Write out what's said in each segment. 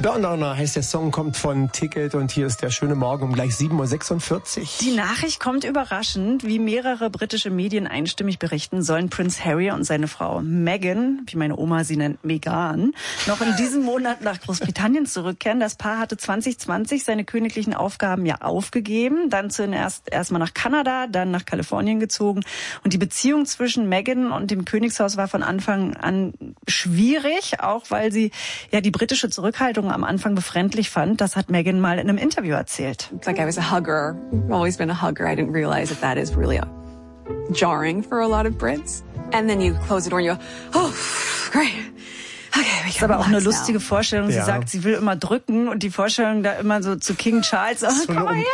Burnowner heißt der Song, kommt von Ticket und hier ist der schöne Morgen um gleich 7:46 Uhr. Die Nachricht kommt überraschend. Wie mehrere britische Medien einstimmig berichten, sollen Prince Harry und seine Frau Meghan, wie meine Oma sie nennt, Meghan, noch in diesem Monat nach Großbritannien zurückkehren. Das Paar hatte 2020 seine königlichen Aufgaben ja aufgegeben, dann zuerst erstmal nach Kanada, dann nach Kalifornien gezogen. Und die Beziehung zwischen Meghan und dem Königshaus war von Anfang an schwierig, auch weil sie ja die britische Zurückhaltung am Anfang befremdlich fand. Das hat Meghan mal in einem Interview erzählt. It's like I was a hugger. I've always been a hugger. I didn't realize that is really jarring for a lot of Brits. And then you close the door and you go, oh, great. Okay, das ist aber auch eine lustige Vorstellung. Sie sagt, sie will immer drücken und die Vorstellung da immer so zu King Charles. So komm mal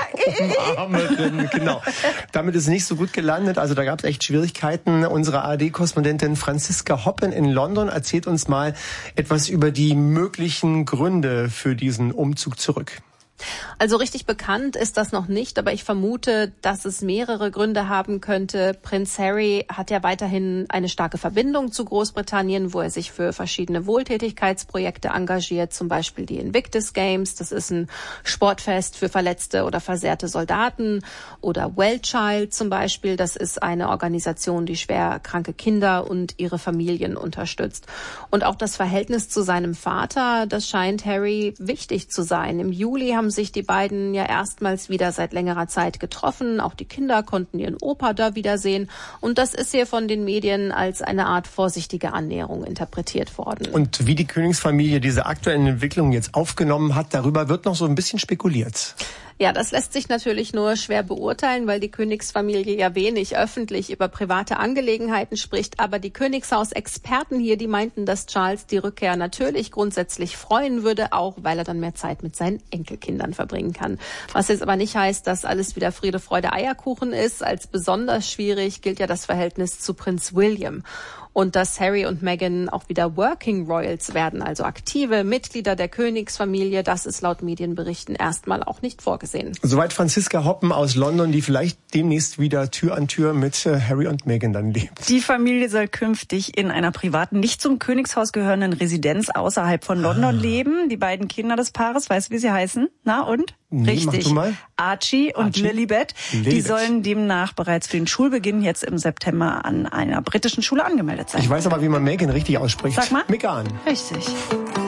her. Genau. Damit ist es nicht so gut gelandet. Also da gab es echt Schwierigkeiten. Unsere ARD-Korrespondentin Franziska Hoppen in London erzählt uns mal etwas über die möglichen Gründe für diesen Umzug zurück. Also richtig bekannt ist das noch nicht, aber ich vermute, dass es mehrere Gründe haben könnte. Prinz Harry hat ja weiterhin eine starke Verbindung zu Großbritannien, wo er sich für verschiedene Wohltätigkeitsprojekte engagiert, zum Beispiel die Invictus Games. Das ist ein Sportfest für verletzte oder versehrte Soldaten. Oder Wellchild zum Beispiel. Das ist eine Organisation, die schwer kranke Kinder und ihre Familien unterstützt. Und auch das Verhältnis zu seinem Vater, das scheint Harry wichtig zu sein. Im Juli haben sich die beiden ja erstmals wieder seit längerer Zeit getroffen. Auch die Kinder konnten ihren Opa da wiedersehen. Und das ist hier von den Medien als eine Art vorsichtige Annäherung interpretiert worden. Und wie die Königsfamilie diese aktuellen Entwicklungen jetzt aufgenommen hat, darüber wird noch so ein bisschen spekuliert. Ja, das lässt sich natürlich nur schwer beurteilen, weil die Königsfamilie ja wenig öffentlich über private Angelegenheiten spricht. Aber die Königshaus-Experten hier, die meinten, dass Charles die Rückkehr natürlich grundsätzlich freuen würde, auch weil er dann mehr Zeit mit seinen Enkelkindern verbringen kann. Was jetzt aber nicht heißt, dass alles wieder Friede, Freude, Eierkuchen ist. Als besonders schwierig gilt ja das Verhältnis zu Prinz William. Und dass Harry und Meghan auch wieder Working Royals werden, also aktive Mitglieder der Königsfamilie, das ist laut Medienberichten erstmal auch nicht vorgesehen. Soweit Franziska Hoppen aus London, die vielleicht demnächst wieder Tür an Tür mit Harry und Meghan dann lebt. Die Familie soll künftig in einer privaten, nicht zum Königshaus gehörenden Residenz außerhalb von London leben. Die beiden Kinder des Paares, weißt du, wie sie heißen? Na und? Nee, richtig. mach du mal. Archie und Lilibet. Die sollen demnach bereits für den Schulbeginn jetzt im September an einer britischen Schule angemeldet sein. Ich weiß aber, wie man Meghan richtig ausspricht. Sag mal. Meghan. Richtig.